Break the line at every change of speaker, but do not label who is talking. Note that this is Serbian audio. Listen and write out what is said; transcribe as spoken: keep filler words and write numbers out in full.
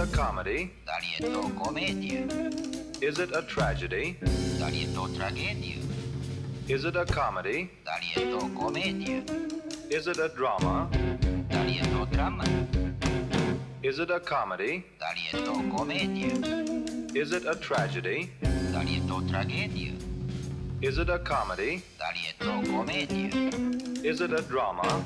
a comedy?
Darietto comedie.
Is it a tragedy?
Darietto tragedie.
Is it a comedy?
Darietto comedie.
Is it a drama?
Darietto dramma.
Is it a comedy?
Darietto comedie.
Is it a tragedy?
Darietto tragedie.
Is it a comedy?
Darietto comedie.
Is it a drama?